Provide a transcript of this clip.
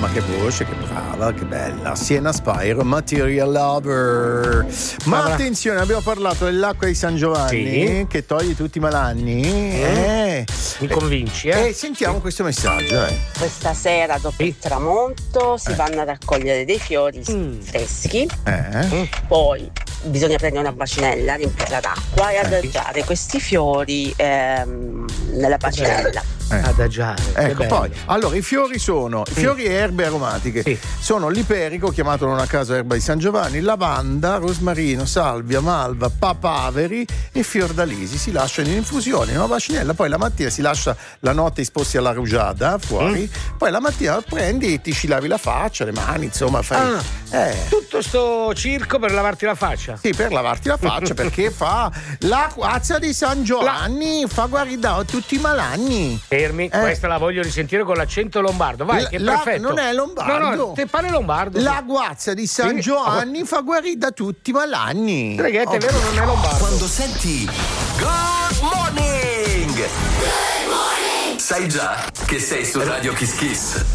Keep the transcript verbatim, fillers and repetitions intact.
mamma che voce, che brava, che bella. Sienna Spire, Material Lover. Ma Brava. attenzione, abbiamo parlato dell'acqua di San Giovanni, Sì. che toglie tutti i malanni. Eh. Mi convinci, eh? E sentiamo questo messaggio, eh. Questa sera dopo il tramonto si Eh. vanno a raccogliere dei fiori Mm. freschi, Eh. poi bisogna prendere una bacinella, riempirla d'acqua e adagiare questi fiori ehm, nella bacinella. Eh. Adagiare. che Ecco, bello. poi, allora i fiori sono i fiori e erbe aromatiche. Sì. Sono l'iperico, chiamato non a caso erba di San Giovanni, lavanda, rosmarino, salvia, malva, papaveri e fiordalisi. Si lasciano in infusione in una bacinella, poi la mattina si lascia la notte esposti alla rugiada fuori, Mm. poi la mattina prendi e ti ci lavi la faccia, le mani, insomma, fai. Eh. Tutto sto circo per lavarti la faccia. Sì, per lavarti la faccia, perché fa l'acquazza di San Giovanni, fa guarire tutti i malanni. Fermi, Eh. questa la voglio risentire con l'accento lombardo. Vai, La- che è la- perfetto. non è lombardo. No, no, te pare lombardo. La guazza di San Sì. Giovanni fa guarire da tutti i malanni. Treghetto, è Oh. vero, non è lombardo. Quando senti Good Morning! Good Morning! Sai già che sei su Radio Kiss Kiss.